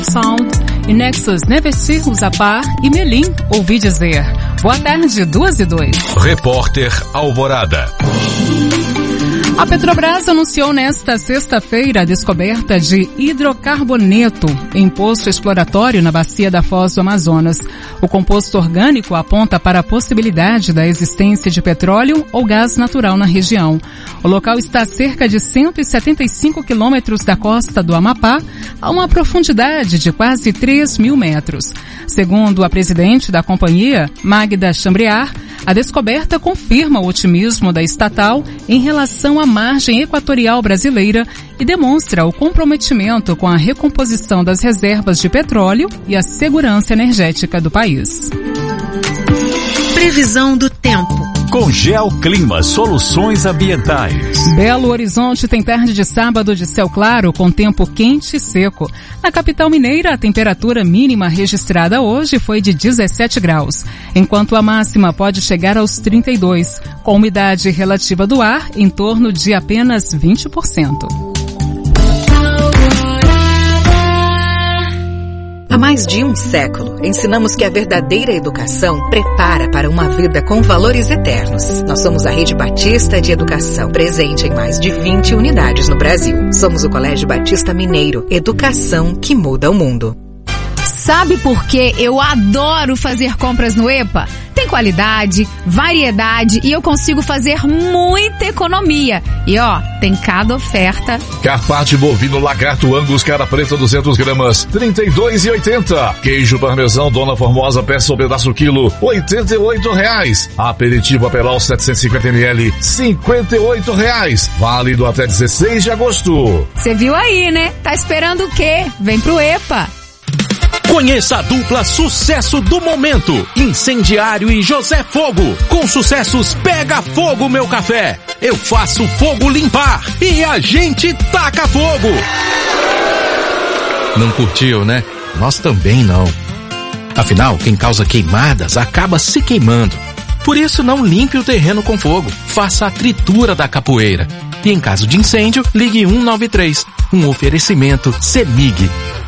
Sound e Nexus Neverti Usapar e Melim, ouvi dizer. Boa tarde, 2:02. Repórter Alvorada. A Petrobras anunciou nesta sexta-feira a descoberta de hidrocarboneto em poço exploratório na bacia da Foz do Amazonas. O composto orgânico aponta para a possibilidade da existência de petróleo ou gás natural na região. O local está a cerca de 175 quilômetros da costa do Amapá, a uma profundidade de quase 3.000 metros. Segundo a presidente da companhia, Magda Chambriard, a descoberta confirma o otimismo da estatal em relação à margem equatorial brasileira e demonstra o comprometimento com a recomposição das reservas de petróleo e a segurança energética do país. Previsão do tempo. Com Geoclima Soluções Ambientais. Belo Horizonte tem tarde de sábado de céu claro com tempo quente e seco. Na capital mineira, a temperatura mínima registrada hoje foi de 17 graus, enquanto a máxima pode chegar aos 32, com umidade relativa do ar em torno de apenas 20%. Há mais de um século, ensinamos que a verdadeira educação prepara para uma vida com valores eternos. Nós somos a Rede Batista de Educação, presente em mais de 20 unidades no Brasil. Somos o Colégio Batista Mineiro, educação que muda o mundo. Sabe por que eu adoro fazer compras no EPA? Tem qualidade, variedade e eu consigo fazer muita economia. E tem cada oferta. Carpaccio bovino lagarto Angus cara preta 200 gramas, R$32,80. Queijo parmesão Dona Formosa peça ou pedaço quilo, R$88. Aperitivo Aperol 750 ml, R$58. Válido até 16 de agosto. Você viu aí, né? Tá esperando o quê? Vem pro EPA. Conheça a dupla sucesso do momento, Incendiário e José Fogo. Com sucessos Pega Fogo Meu Café, Eu Faço Fogo Limpar e A Gente Taca Fogo. Não curtiu, né? Nós também não. Afinal, quem causa queimadas acaba se queimando. Por isso, não limpe o terreno com fogo. Faça a tritura da capoeira. E em caso de incêndio, ligue 193. Um oferecimento CEMIG.